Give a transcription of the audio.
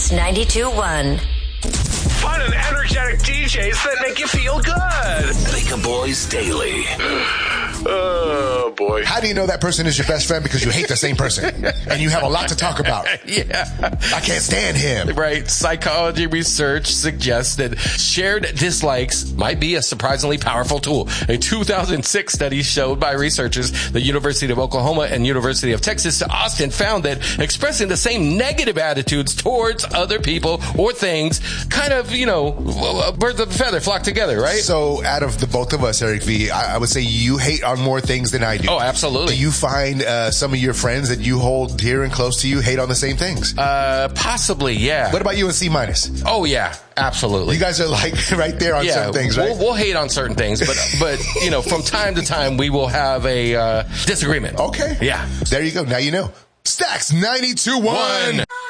Stacks 92.1. Fun and energetic DJs that make you feel good. Baker Boys Daily. Oh, boy. How do you know that person is your best friend? Because you hate the same person. And you have a lot to talk about. Yeah. I can't stand him. Right. Psychology research suggests that shared dislikes might be a surprisingly powerful tool. A 2006 study showed by researchers, the University of Oklahoma and University of Texas Austin, found that expressing the same negative attitudes towards other people or things kind of, birds of a feather flock together, right? So out of the both of us, Eric V, I would say you hate on more things than I do. Oh, absolutely. Do you find some of your friends that you hold dear and close to you hate on the same things? Possibly, yeah. What about you and C minus? Oh, yeah, absolutely. You guys are like right there on certain things, right? We'll hate on certain things, but from time to time we will have a disagreement. Okay. Yeah. There you go. Now you know. Stacks 92.1.